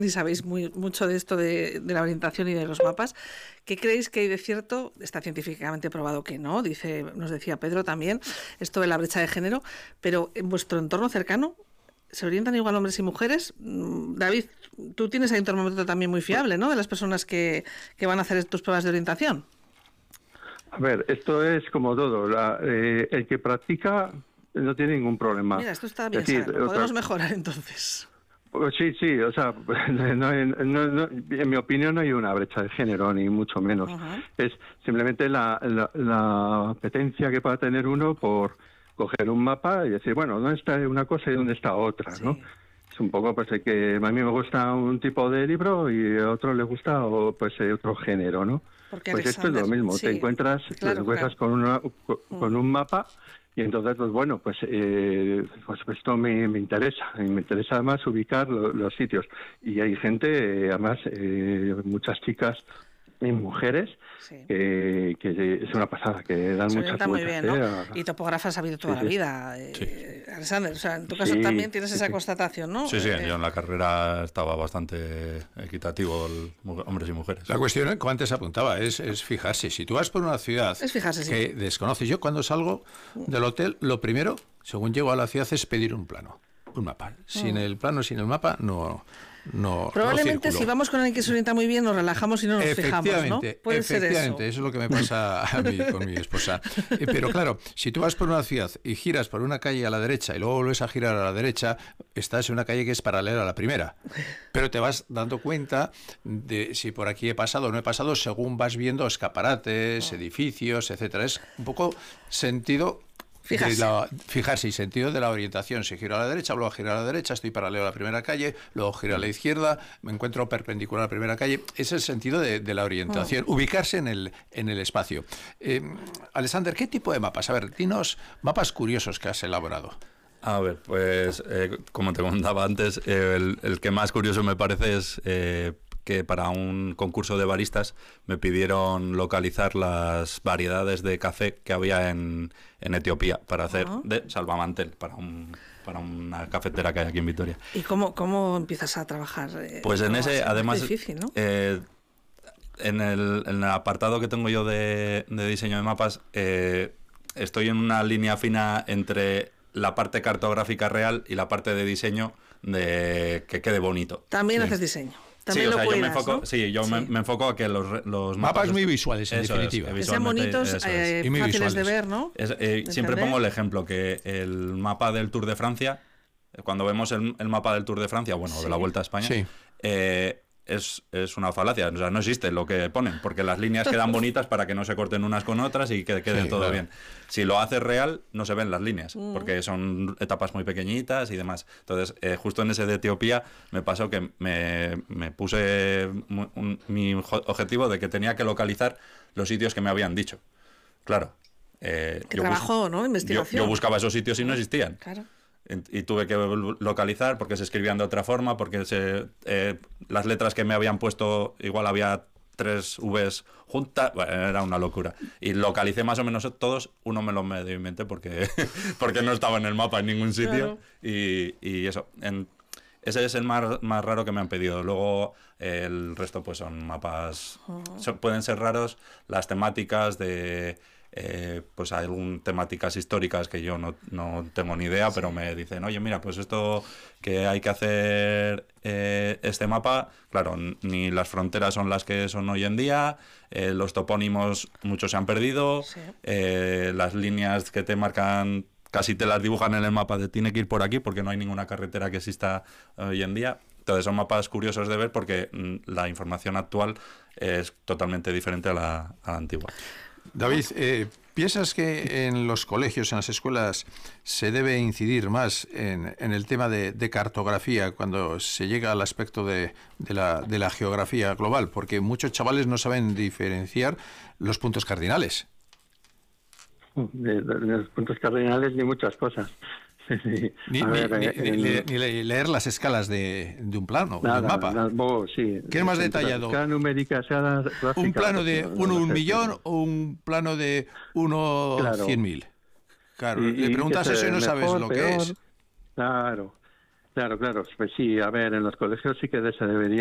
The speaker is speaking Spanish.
y sabéis mucho de esto de la orientación y de los mapas. ¿Qué creéis que hay de cierto? Está científicamente probado que no, nos decía Pedro también, esto de la brecha de género, pero en vuestro entorno cercano, ¿se orientan igual hombres y mujeres? David, tú tienes ahí un termómetro también muy fiable, ¿no?, de las personas que van a hacer tus pruebas de orientación. A ver, esto es como todo. El que practica no tiene ningún problema. Mira, esto está bien, saberlo. Podemos mejorar entonces. Pues sí, o sea, en mi opinión no hay una brecha de género, ni mucho menos. Uh-huh. Es simplemente la apetencia que pueda tener uno por coger un mapa y decir, bueno, ¿dónde está una cosa y dónde está otra? Sí. ¿No? Es un poco pues que a mí me gusta un tipo de libro y a otro le gusta otro género, ¿no? Porque pues Alexander, esto es lo mismo, sí, te encuentras con un mapa. Y entonces, pues bueno, pues esto me interesa. Y me interesa además ubicar los sitios. Y hay gente, además, muchas chicas y mujeres, sí, que es una pasada, que dan muchas vueltas. Muy bien, ¿no? Y topógrafas ha habido toda la vida, Alexander. O sea, en tu caso también tienes esa constatación, ¿no? Sí, yo en la carrera estaba bastante equitativo, hombres y mujeres. La cuestión, como antes apuntaba, es fijarse. Si tú vas por una ciudad que desconoces, yo cuando salgo del hotel, lo primero, según llego a la ciudad, es pedir un plano, un mapa. Sin el plano, sin el mapa, no. Probablemente si vamos con alguien que se orienta muy bien nos relajamos y no nos fijamos, ¿no? Puede ser eso. Eso es lo que me pasa a mí con mi esposa. Pero claro, si tú vas por una ciudad y giras por una calle a la derecha y luego vuelves a girar a la derecha, estás en una calle que es paralela a la primera. Pero te vas dando cuenta de si por aquí he pasado o no he pasado según vas viendo escaparates, edificios, etcétera. Es un poco sentido... Fijarse y sentido de la orientación. Si giro a la derecha, luego giro a la derecha, estoy paralelo a la primera calle, luego giro a la izquierda, me encuentro perpendicular a la primera calle. Ese es el sentido de la orientación, ubicarse en el espacio. Alexander, ¿qué tipo de mapas? A ver, dinos mapas curiosos que has elaborado. A ver, pues como te contaba antes, el que más curioso me parece es... que para un concurso de baristas me pidieron localizar las variedades de café que había en Etiopía para hacer de salvamantel para una cafetera que hay aquí en Vitoria. ¿Y cómo empiezas a trabajar? Pues en ese, además, es difícil, ¿no? En el apartado que tengo yo de diseño de mapas, estoy en una línea fina entre la parte cartográfica real y la parte de diseño de que quede bonito. También haces diseño. Sí, o sea, yo me enfoco, ¿no? Sí, yo me enfoco a que los mapas muy visuales, en definitiva. Que sean bonitos, fáciles de ver, ¿no? Siempre pongo el ejemplo que el mapa del Tour de Francia, cuando vemos el mapa del Tour de Francia, de la Vuelta a España, es una falacia, o sea, no existe lo que ponen, porque las líneas quedan bonitas para que no se corten unas con otras y que quede todo bien. Si lo haces real, no se ven las líneas, porque son etapas muy pequeñitas y demás. Entonces, justo en ese de Etiopía me pasó que me puse mi objetivo de que tenía que localizar los sitios que me habían dicho. Claro. Trabajo, ¿no? Investigación. Yo buscaba esos sitios y no existían. Claro. Y tuve que localizar porque se escribían de otra forma, porque las letras que me habían puesto, igual había 3 Vs juntas, era una locura. Y localicé más o menos todos, uno me lo medio inventé porque no estaba en el mapa en ningún sitio. Claro. Y eso, ese es el más raro que me han pedido. Luego el resto pues son mapas, pueden ser raros las temáticas de... pues hay temáticas históricas que yo no tengo ni idea, pero me dicen, oye, mira, pues esto que hay que hacer este mapa, claro, ni las fronteras son las que son hoy en día, los topónimos muchos se han perdido, las líneas que te marcan casi te las dibujan en el mapa de tiene que ir por aquí porque no hay ninguna carretera que exista hoy en día. Entonces son mapas curiosos de ver porque la información actual es totalmente diferente a la antigua. David, ¿piensas que en los colegios, en las escuelas, se debe incidir más en el tema de cartografía cuando se llega al aspecto de la geografía global? Porque muchos chavales no saben diferenciar los puntos cardinales. De los puntos cardinales ni muchas cosas. Ni leer las escalas de un plano, de un mapa. Sí. ¿Qué es más detallado? Escala numérica, escala gráfica, ¿Un plano de 1 a 1 millón o un plano de 1 a 100.000? Claro, le preguntas eso y no sabes lo que es. Claro. Claro, pues sí, a ver, en los colegios sí que se debería